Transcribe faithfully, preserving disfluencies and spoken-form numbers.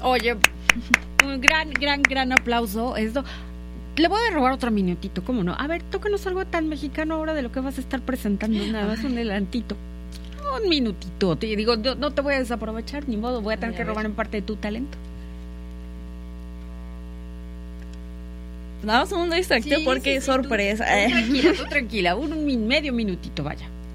Oye, un gran, gran, gran aplauso. Esto. Le voy a robar otro minutito, ¿cómo no? A ver, tócanos algo tan mexicano ahora de lo que vas a estar presentando, nada más un adelantito. Un minutito, te digo, no, no te voy a desaprovechar, ni modo, voy a tener Ay, a que ver. robar en parte de tu talento. Nada más un mundo distractivo sí, porque sí, sí, sorpresa. Tú, tú tranquila, tú tranquila, un, un medio minutito, vaya.